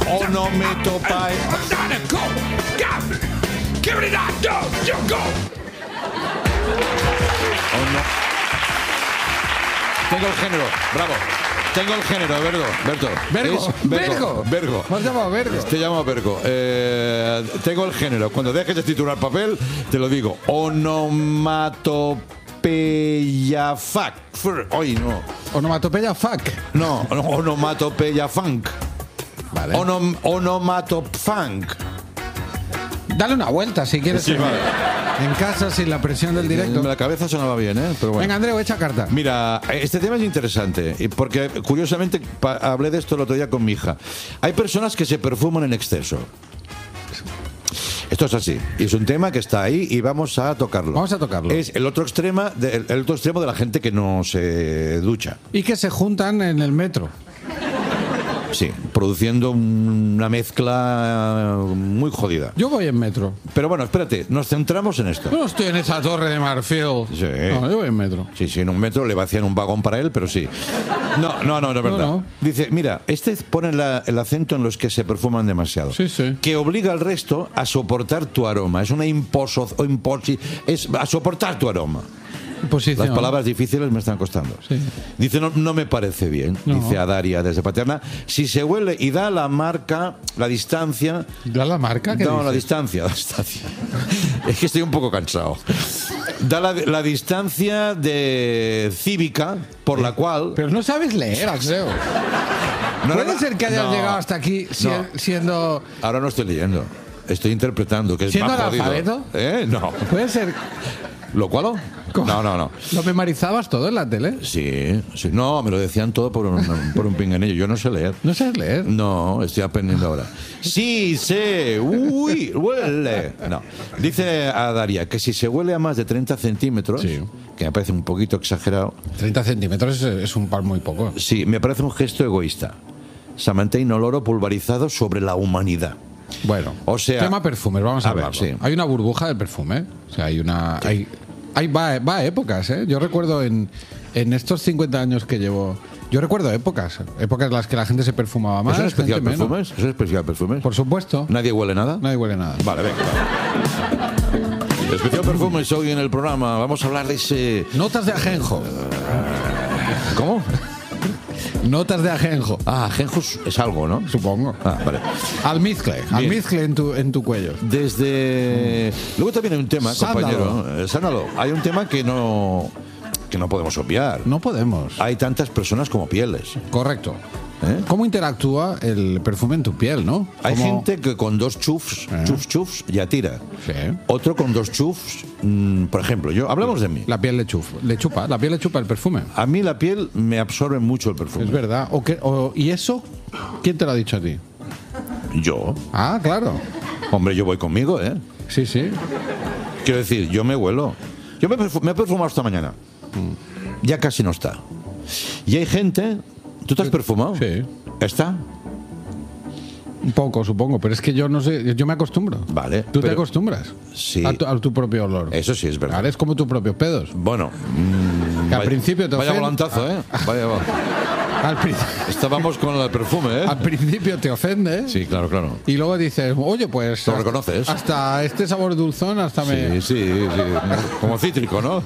Onomatopeya. Tengo el género, bravo. Tengo el género, Berto. Vergo. ¿Me has llamado Vergo? Te llamo Vergo. Tengo el género. Cuando dejes de titular papel, te lo digo. Onomatopeya fuck. Hoy no. Onomatopeya fuck. No, onomatopeya funk. Vale. Onomatopfunk. Dale una vuelta si quieres. Sí, vale. En casa, sin la presión del directo. La cabeza sonaba bien, pero bueno. Venga, Andreu, echa carta. Mira, este tema es interesante, porque curiosamente hablé de esto el otro día con mi hija. Hay personas que se perfuman en exceso. Esto es así. Y es un tema que está ahí y vamos a tocarlo. Vamos a tocarlo. Es el otro extremo de la gente que no se ducha. Y que se juntan en el metro. Sí, produciendo una mezcla muy jodida. Yo voy en metro. Pero bueno, espérate, nos centramos en esto. Yo no estoy en esa torre de marfil. Sí. No, yo voy en metro. Sí, en un metro le vacían un vagón para él, pero sí. No, es verdad. No. Dice, mira, pone el acento en los que se perfuman demasiado. Sí. Que obliga al resto a soportar tu aroma. Es una es a soportar tu aroma. Posición. Las palabras difíciles me están costando. Sí. Dice, no me parece bien, No. dice a Daria desde Paterna. Si se huele y da la marca, la distancia... ¿Da la marca? ¿Qué No, dices? la distancia. Es que estoy un poco cansado. Da la distancia cívica por la cual... Pero no sabes leer, Axel. ¿Puede ser que hayas llegado hasta aquí siendo... Ahora no estoy leyendo. Estoy interpretando, que es ¿Siendo más jodido. analfabeto? No. ¿Puede ser? ¿Lo cual? ¿Cómo? No. ¿Lo memorizabas todo en la tele? Sí. No, me lo decían todo por un pinganillo. Yo no sé leer. ¿No sabes leer? No, estoy aprendiendo ahora. Sí, sé. Uy, huele. No. Dice a Daria que si se huele a más de 30 centímetros, Sí. que me parece un poquito exagerado, 30 centímetros es un par muy poco. sí, me parece un gesto egoísta. Samantha Inoloro pulverizado sobre la humanidad. Bueno, O sea, tema perfumes, vamos a a ver, hablarlo. sí. Hay una burbuja de perfume. O sea, va a épocas, ¿eh? Yo recuerdo en estos 50 años que llevo... Yo recuerdo épocas en las que la gente se perfumaba más. ¿Es un especial gente menos. perfumes? ¿Es un especial perfumes? Por supuesto. ¿Nadie huele nada? Nadie huele nada. Vale, venga. Especial perfumes hoy en el programa. Vamos a hablar de ese... Notas de ajenjo. ¿Cómo? Notas de ajenjo. Ajenjo es algo, ¿no? Supongo. Vale. Almizcle en tu cuello. Luego también hay un tema, Sándalo. compañero. Sándalo. Hay un tema que no podemos obviar. No podemos. Hay tantas personas como pieles. Correcto. ¿Eh? ¿Cómo interactúa el perfume en tu piel, no? Hay ¿Cómo- gente que con 2 chufs, ya tira. Sí. Otro con 2 chufs, por ejemplo, hablamos de mí. La piel le chupa el perfume. A mí la piel me absorbe mucho el perfume. Es verdad. ¿Y eso? ¿Quién te lo ha dicho a ti? Yo. Ah, claro. Hombre, yo voy conmigo, ¿eh? Sí. Quiero decir, yo me huelo. Yo me he perfumado esta mañana. Ya casi no está. Y hay gente... ¿Tú te has perfumado? Sí. ¿Está? Un poco, supongo, pero es que yo no sé, yo me acostumbro. Vale, ¿Tú te pero- acostumbras? Sí. A tu propio olor. Eso sí es verdad. Vale, es como tus propios pedos. Bueno. Que al principio te Vaya ofende- volantazo, ¿eh? Vaya. Estábamos con el perfume, ¿eh? Al principio te ofende. Sí, claro. Y luego dices, oye, pues... Lo reconoces. Hasta este sabor dulzón, hasta me... Sí. Como cítrico, ¿no?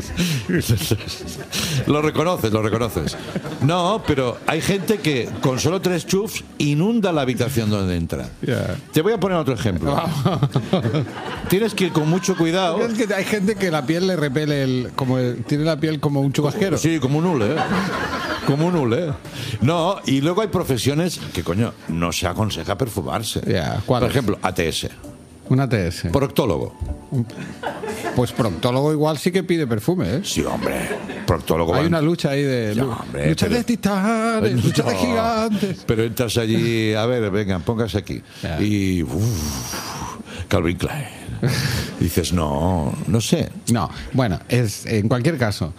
Lo reconoces. No, pero hay gente que con solo 3 chufs inunda la habitación donde entra. Ya. Te voy a poner otro ejemplo. Tienes que ir con mucho cuidado. Es que hay gente que la piel le repele tiene la piel como un chubasquero. Sí, como un hule, ¿eh? Como un hule. No, y luego hay profesiones que, coño, no se aconseja perfumarse. Ya, Por ¿cuáles? ejemplo, ATS. Un ATS. Proctólogo. Pues proctólogo igual sí que pide perfume, ¿eh? Sí, hombre. Proctólogo. Hay van- una lucha ahí de... Ya, hombre, lucha pero- de titanes, lucha de No, gigantes. Pero entras allí, a ver, venga, póngase aquí. Ya. Y... Calvin Klein. Dices, no sé. No, bueno, en cualquier caso,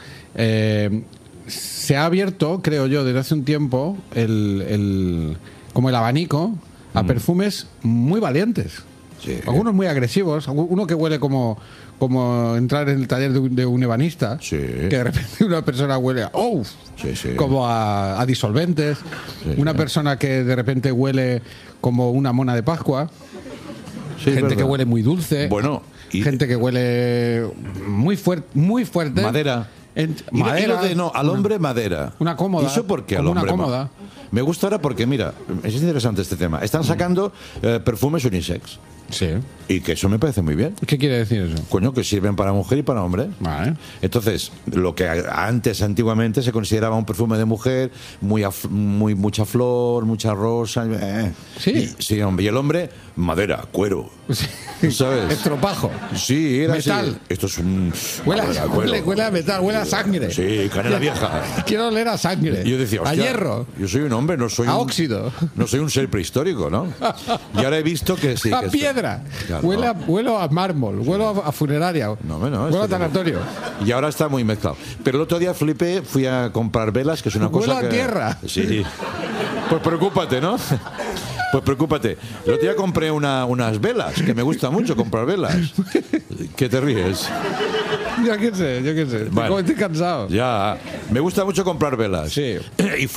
se ha abierto, creo yo, desde hace un tiempo, como el abanico a perfumes muy valientes. Sí. Algunos muy agresivos. Uno que huele como entrar en el taller de un ebanista. Sí. Que de repente una persona huele Sí. como a disolventes. Sí, Una sí. persona que de repente huele como una mona de Pascua. Sí, es Gente que verdad. huele muy dulce. Bueno, y gente que huele muy fuerte. madera. Madera. Al hombre madera. Una cómoda. ¿Y eso por qué al Como una hombre? cómoda. Me gusta ahora porque, mira, es interesante este tema. Están sacando perfumes unisex. Sí. Y que eso me parece muy bien. ¿Qué quiere decir eso? Coño, que sirven para mujer y para hombre. Vale. Entonces, lo que antiguamente se consideraba un perfume de mujer, mucha flor, mucha rosa. Sí. Sí, hombre. Y el hombre, madera, cuero. ¿Sabes? Estropajo. Sí, era Metal. así. Esto es un. Huele madera, cuero. huele a metal, huele a sangre. Sí, canela vieja. Quiero oler a sangre. Y yo decía, a hostia, hierro. yo soy un hombre, no soy A un óxido. No soy un ser prehistórico, ¿no? Y ahora he visto que sí. A que piedra. Claro. Huelo a mármol. Huelo a funeraria. No, huelo a tanatorio. Y ahora está muy mezclado. Pero el otro día flipé, fui a comprar velas, que es una cosa Huelo a que... tierra. Sí. Pues preocúpate, ¿no? Pues preocúpate. El otro día compré unas velas, que me gusta mucho comprar velas. ¿Qué te ríes? Yo qué sé. Vale. Estoy cansado. Ya. Me gusta mucho comprar velas. Sí. Y